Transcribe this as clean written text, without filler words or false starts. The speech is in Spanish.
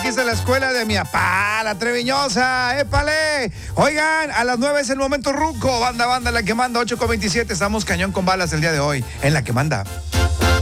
aquí está la escuela de mi papá, la Treviñosa. ¡Épale! Oigan, a las 9 es el momento ruco. Banda, la que manda, 8:27. Estamos cañón con balas el día de hoy, en la que manda.